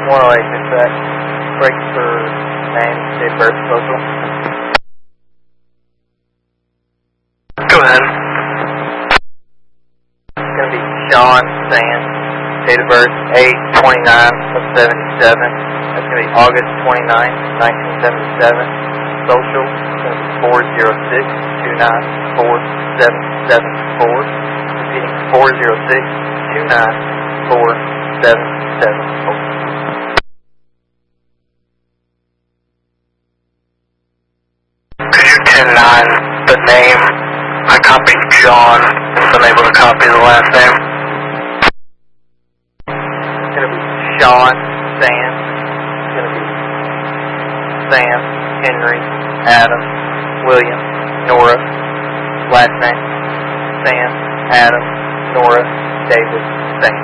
108, dispatch. Break for name, date of birth, social. Go ahead. It's going to be Sean Sands, date of birth 8/29 of 77. That's going to be August 29th, 1977. Social is going to be 406-294-774. Repeating 406-294-774. Could you 10-9 the name? I copied John, just unable to copy the last name. It's going to be Sean Sands. It's going to be Sam, Henry, Adam, William, Nora. Last name, Sam, Adam, Nora, David, Sam.